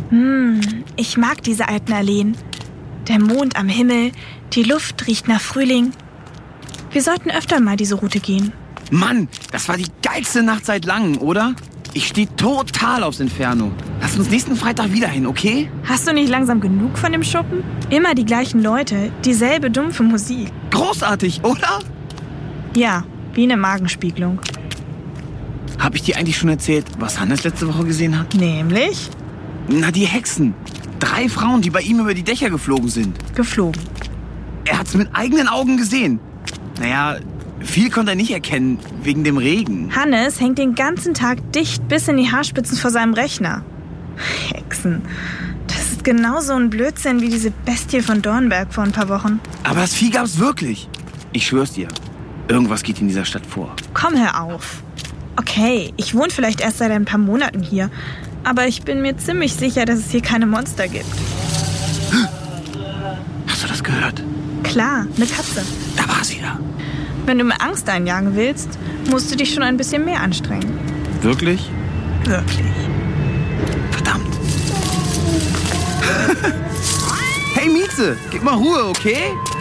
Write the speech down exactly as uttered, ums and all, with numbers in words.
Hm, ich mag diese alten Alleen. Der Mond am Himmel, die Luft riecht nach Frühling. Wir sollten öfter mal diese Route gehen. Mann, das war die geilste Nacht seit langem, oder? Ich stehe total aufs Inferno. Lass uns nächsten Freitag wieder hin, okay? Hast du nicht langsam genug von dem Schuppen? Immer die gleichen Leute, dieselbe dumpfe Musik. Großartig, oder? Ja, wie eine Magenspiegelung. Hab ich dir eigentlich schon erzählt, was Hannes letzte Woche gesehen hat? Nämlich? Na, die Hexen. Drei Frauen, die bei ihm über die Dächer geflogen sind. Geflogen. Er hat's mit eigenen Augen gesehen. Naja, viel konnte er nicht erkennen, wegen dem Regen. Hannes hängt den ganzen Tag dicht bis in die Haarspitzen vor seinem Rechner. Hexen. Das ist genauso ein Blödsinn wie diese Bestie von Dornberg vor ein paar Wochen. Aber das Vieh gab's wirklich. Ich schwör's dir. Irgendwas geht in dieser Stadt vor. Komm, hör auf. Okay, ich wohne vielleicht erst seit ein paar Monaten hier. Aber ich bin mir ziemlich sicher, dass es hier keine Monster gibt. Hast du das gehört? Klar, eine Katze. Da war sie wieder. Wenn du mir Angst einjagen willst, musst du dich schon ein bisschen mehr anstrengen. Wirklich? Wirklich. Verdammt. Hey Mieze, gib mal Ruhe, okay?